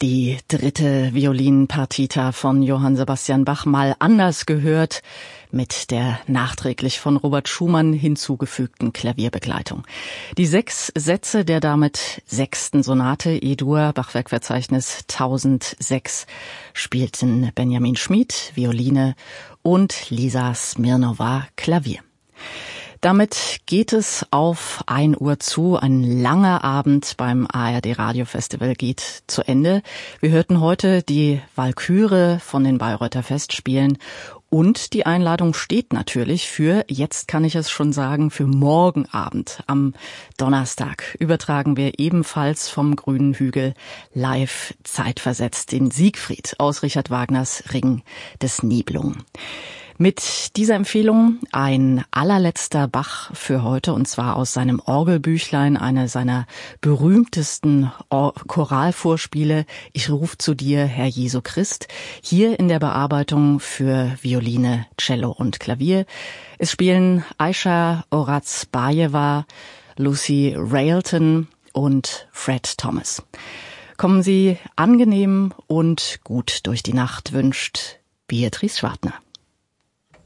Die dritte Violinpartita von Johann Sebastian Bach mal anders gehört, mit der nachträglich von Robert Schumann hinzugefügten Klavierbegleitung. Die 6 Sätze der damit 6. Sonate E-Dur, Bachwerkverzeichnis 1006, spielten Benjamin Schmid, Violine, und Lisa Smirnova, Klavier. Damit geht es auf 1 Uhr zu. Ein langer Abend beim ARD Radiofestival geht zu Ende. Wir hörten heute die Walküre von den Bayreuther Festspielen und die Einladung steht natürlich für, jetzt kann ich es schon sagen, für morgen Abend am Donnerstag. Übertragen wir ebenfalls vom Grünen Hügel live zeitversetzt den Siegfried aus Richard Wagners Ring des Nibelungen. Mit dieser Empfehlung ein allerletzter Bach für heute, und zwar aus seinem Orgelbüchlein, eine seiner berühmtesten Choralvorspiele, Ich ruf zu dir, Herr Jesu Christ, hier in der Bearbeitung für Violine, Cello und Klavier. Es spielen Aisha Orazbajewa, Lucy Railton und Fred Thomas. Kommen Sie angenehm und gut durch die Nacht, wünscht Beatrice Schwartner.